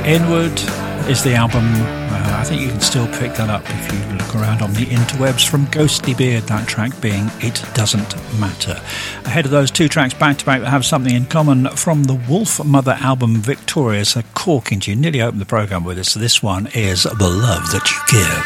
Inward is the album. I think you can still pick that up if you look around on the interwebs, from Ghostly Beard, that track being It Doesn't Matter. Ahead of those two tracks back to back that have something in common, from the Wolf Mother album Victorious, a corking tune. Nearly opened the programme with us. This one is The Love That You Give.